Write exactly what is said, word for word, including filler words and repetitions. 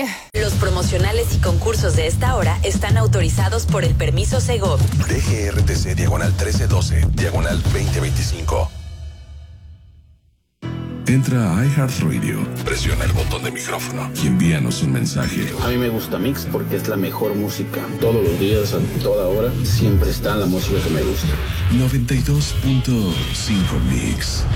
Los promocionales y concursos de esta hora están autorizados por el permiso Segov. D G R T C diagonal trece doce, diagonal veinte veinticinco. Entra a iHeartRadio, Presiona el botón de micrófono y envíanos un mensaje. A mí me gusta Mix porque es la mejor música. Todos los días, a toda hora, siempre está la música que me gusta. noventa y dos punto cinco Mix.